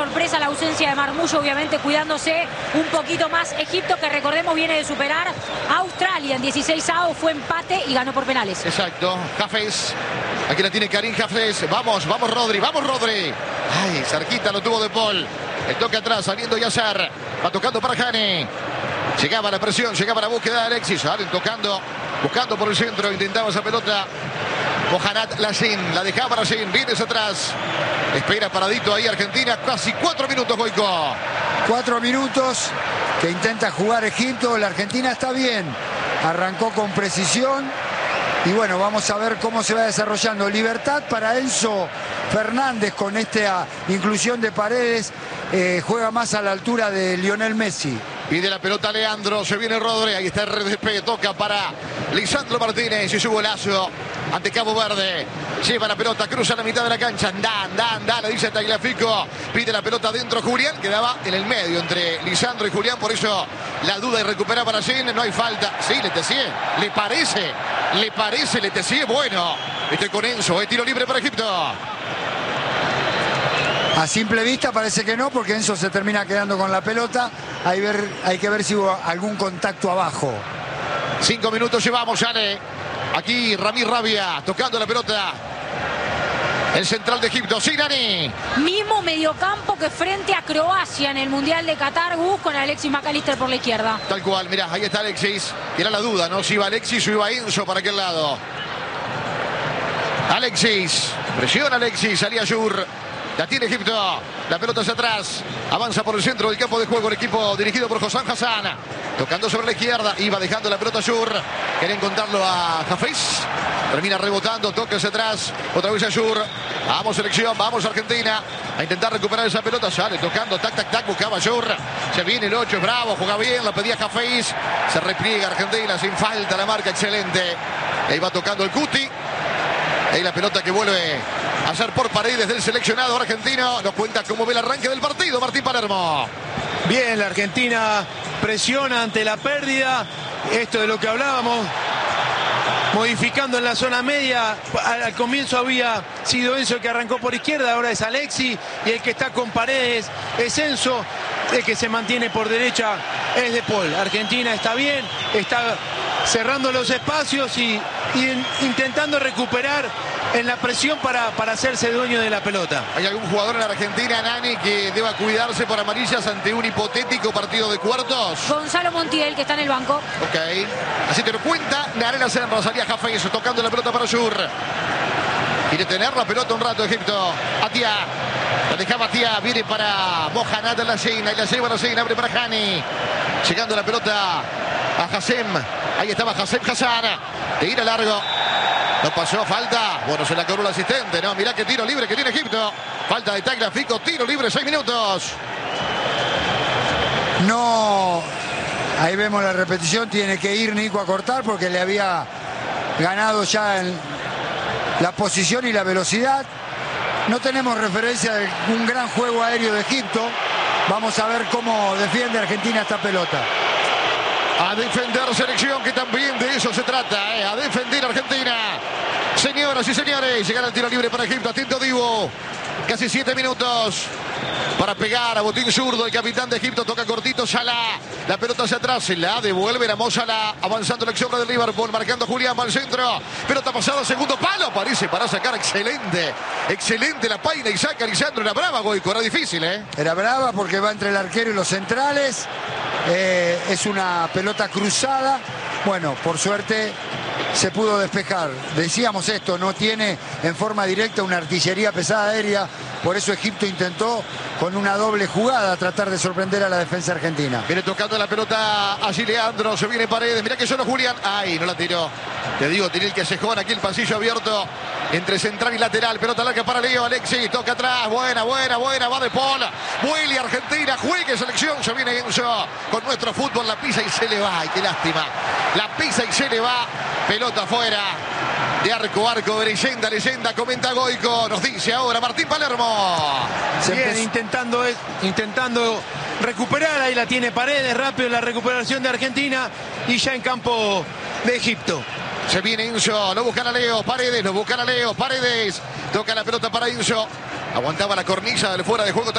sorpresa la ausencia de Marmullo, obviamente cuidándose un poquito más. Egipto, que recordemos viene de superar a Australia en 16avos, fue empate y ganó por penales. Exacto, Hafez. Aquí la tiene Karim Hafez. Vamos, vamos Rodri, vamos Rodri. Ay, cerquita lo tuvo De Paul. El toque atrás, saliendo Yasser. Va tocando para Hani. Llegaba la presión, llegaba la búsqueda de Alexis. Salen tocando, buscando por el centro. Intentaba esa pelota Mohamed Lassin. La dejaba para Lassin. Viene hacia atrás. Espera paradito ahí Argentina. Casi 4 minutos, Goico. 4 minutos que intenta jugar Egipto. La Argentina está bien. Arrancó con precisión. Y bueno, vamos a ver cómo se va desarrollando. Libertad para Enzo Fernández con esta inclusión de Paredes. Juega más a la altura de Lionel Messi. Pide la pelota Leandro, se viene Rodri, ahí está el RDP, toca para Lisandro Martínez y su golazo ante Cabo Verde. Lleva la pelota, cruza la mitad de la cancha, anda, le dice Tagliafico. Pide la pelota dentro Julián, quedaba en el medio entre Lisandro y Julián, por eso la duda y recupera para Lassin, no hay falta. Sí, Letessier, le parece Letessier, bueno. Estoy con Enzo, tiro libre para Egipto. A simple vista parece que no, porque Enzo se termina quedando con la pelota. Hay que ver si hubo algún contacto abajo. 5 minutos llevamos, sale aquí Ramí Rabia tocando la pelota. El central de Egipto, Sinani. Mismo mediocampo que frente a Croacia en el Mundial de Qatar, con Alexis McAllister por la izquierda. Tal cual, mirá, ahí está Alexis. Era la duda, ¿no? Si iba Alexis o iba Enzo para aquel lado. Alexis, presiona Alexis, salía Yur. La tiene Egipto, la pelota hacia atrás, avanza por el centro del campo de juego el equipo dirigido por Hossam Hassan, tocando sobre la izquierda, iba dejando la pelota a Yur, quería encontrarlo a Hafez, termina rebotando, toca hacia atrás, otra vez a Yur, vamos selección, vamos Argentina, a intentar recuperar esa pelota, sale tocando, tac, buscaba Yur, se viene el 8, es bravo, juega bien, la pedía Hafez, se repliega Argentina, sin falta la marca, excelente, ahí va tocando el Cuti, ahí la pelota que vuelve a ser por Paredes del seleccionado argentino. Nos cuenta cómo ve el arranque del partido, Martín Palermo. Bien, la Argentina presiona ante la pérdida. Esto de lo que hablábamos. Modificando en la zona media. Al comienzo había sido Enzo el que arrancó por izquierda, ahora es Alexis. Y el que está con Paredes es Enzo. El que se mantiene por derecha es De Paul. Argentina está bien, está cerrando los espacios y intentando recuperar en la presión para hacerse dueño de la pelota. ¿Hay algún jugador en Argentina, Nani, que deba cuidarse por amarillas ante un hipotético partido de cuartos? Gonzalo Montiel, que está en el banco. Ok, así te lo cuenta Narena Senra, salía Hafez tocando la pelota para Yur. Quiere tener la pelota un rato Egipto. Atia, la dejaba Atia, viene para Mohamed Lassin, ahí la lleva Lassin, abre para Hani. Llegando la pelota a Hassem, ahí estaba Hassem Hassan, de ir a largo. No pasó, falta. Bueno, se la cobró el asistente, ¿no? Mirá qué tiro libre que tiene Egipto. Falta de Tagliafico, tiro libre, 6 minutos. No, ahí vemos la repetición, tiene que ir Nico a cortar porque le había ganado ya en la posición y la velocidad. No tenemos referencia de un gran juego aéreo de Egipto. Vamos a ver cómo defiende Argentina esta pelota. A defender selección, que también de eso se trata, a defender Argentina. Señoras y señores, llegará el tiro libre para Egipto. Atento Divo. Casi 7 minutos para pegar a botín zurdo. El capitán de Egipto toca cortito, Salah. La pelota hacia atrás, se la devuelve la Salah. Avanzando la acción del Liverpool, marcando Julián al centro. Pelota pasada, segundo palo. Aparece para sacar, excelente. Excelente la paina y saca Lisandro. Era brava, Goico, era difícil, Era brava porque va entre el arquero y los centrales. Es una pelota cruzada. Bueno, por suerte se pudo despejar. Decíamos esto, no tiene en forma directa una artillería pesada aérea. Por eso Egipto intentó con una doble jugada tratar de sorprender a la defensa argentina. Viene tocando la pelota allí Leandro, se viene Paredes. Mirá que solo Julián. Ay, no la tiró. Te digo, tiene el Callejón, aquí el pasillo abierto entre central y lateral. Pelota larga para Leo, Alexis, toca atrás. Buena, va De Paul. Willy, Argentina, juegue selección. Se viene Enzo con nuestro fútbol. La pisa y se le va. Ay, qué lástima. La pisa y se le va. Pelota afuera. De arco, leyenda, comenta Goico. Nos dice ahora Martín Palermo. Bien, intentando recuperar. Ahí la tiene Paredes. Rápido la recuperación de Argentina. Y ya en campo de Egipto. Se viene Enzo, lo buscan a Leo, Paredes. Toca la pelota para Enzo. Aguantaba la cornisa del fuera de juego.